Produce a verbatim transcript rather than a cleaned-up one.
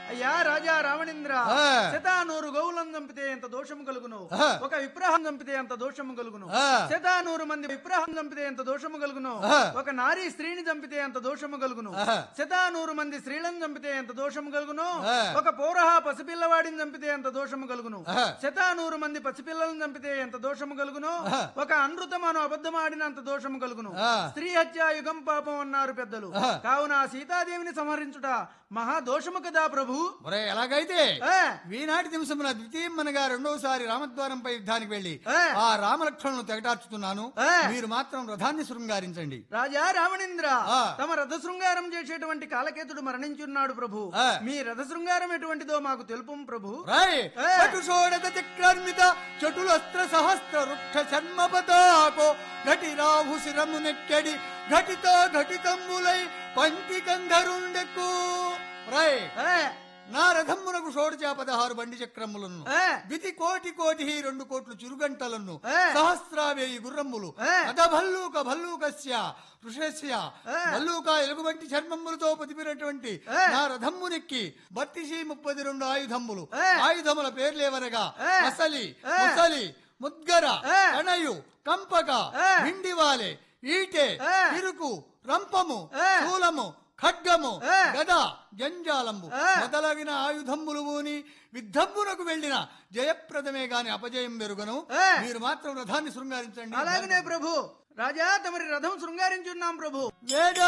అయ్యా రాజా రావణేంద్ర, శతానూరు గౌలను చంపితే ఎంత దోషము కలుగును, ఒక విప్రహం చంపితే ఎంత దోషము కలుగును, శతానూరు మంది విప్రహం చంపితే ఎంత దోషము కలుగును, ఒక నారీ స్త్రీని చంపితే ఎంత దోషము కలుగును, శతానూరు మంది స్త్రీలను చంపితే ఎంత దోషము కలుగును, ఒక పౌరహ పసిపిల్లవాడిని చంపితే ఎంత దోషము కలుగును, శతానూరు మంది పసిపిల్లలను చంపితే ఎంత దోషము కలుగును, ఒక అనృతమాను అబద్ధమాడినంత దోషము కలుగును. స్త్రీ హత్య యుగం పాపం అన్నారు పెద్దలు. కావున సీతాదేవిని సంహరించుట మహా దోషము కదా ప్రభు. ఎలాగైతే వీనాటి దింసమున ద్వితీయమ్మనగా రెండవసారి రామద్వారంపై యుద్ధానికి వెళ్లి ఆ రామలక్ష్మణులను తెగటార్చుతున్నాను. మీరు మాత్రం రథాన్ని శృంగారించండి. రాజా రావణేంద్ర, తమ రథ శృంగారం చేసేటువంటి కాలకేతుడు మరణించున్నాడు ప్రభు. మీ రథ శృంగారం ఎటువంటిదో మాకు తెలుపు ప్రభు. చక్రాన్విత చటులస్త్ర సహస్ర వృక్ష చర్మపతాకో ఘటి రాహు శిరము నెక్కడి ఘటిత ఘటితంబులై పంక్తి కంధరుండెక్కు. నా రథమ్మునకు షోడచ పదహారు బండి చక్రములను, విధి కోటి కోటి రెండు కోట్లు చిరుగంటలను, సహస్రావేయి గుర్రమ్ములు, అద భల్లూక భల్లూకస్య ఋషస్య భల్లూక ఎలుగుబంటి చర్మములతో పొదిపినటువంటి నా రథమ్మునెక్కి బత్తిసి ముప్పది రెండు ఆయుధములు, ఆయుధముల పేర్లేవనగా అసలి ముసలి ముద్గర కణయు కంపక హిండివాలె ఈటె ఇరుకు రంపము శూలము ఖడ్గము గద జంజాలంబు మొదలగిన ఆయుధములు మూని యుద్ధమునకు వెళ్లిన జయప్రదమే గాని అపజయం మెరుగను. మీరు మాత్రం రథాన్ని శృంగారించండి. అలాగనే ప్రభు. రాజా తమరి రథం శృంగారించున్నాం ప్రభు.